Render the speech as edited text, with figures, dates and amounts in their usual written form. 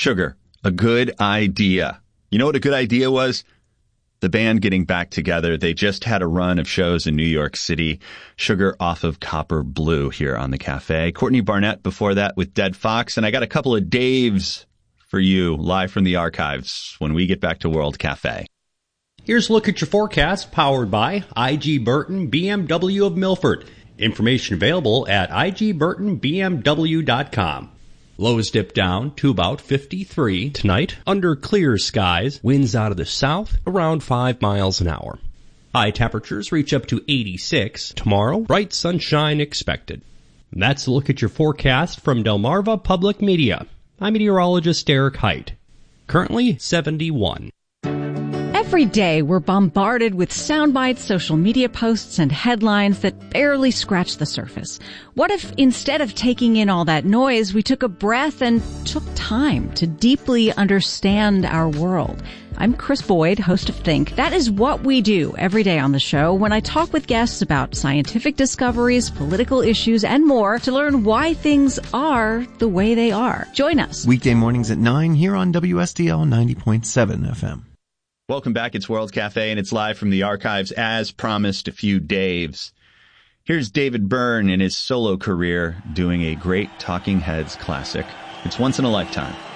Sugar, a good idea. You know what a good idea was? The band getting back together. They just had a run of shows in New York City. Sugar off of Copper Blue here on the Cafe. Courtney Barnett before that with Dead Fox. And I got a couple of Daves for you live from the archives when we get back to World Cafe. Here's a look at your forecast powered by IG Burton BMW of Milford. Information available at igburtonbmw.com. Lows dip down to about 53 tonight. Under clear skies, winds out of the south around 5 miles an hour. High temperatures reach up to 86 tomorrow. Bright sunshine expected. And that's a look at your forecast from Delmarva Public Media. I'm meteorologist Derek Height. Currently 71. Every day, we're bombarded with sound bites, social media posts, and headlines that barely scratch the surface. What if instead of taking in all that noise, we took a breath and took time to deeply understand our world? I'm Chris Boyd, host of Think. That is what we do every day on the show when I talk with guests about scientific discoveries, political issues, and more to learn why things are the way they are. Join us. Weekday mornings at 9 here on WSDL 90.7 FM. Welcome back. It's World Cafe, and it's live from the archives. As promised, a few Daves. Here's David Byrne in his solo career doing a great Talking Heads classic. It's Once in a Lifetime.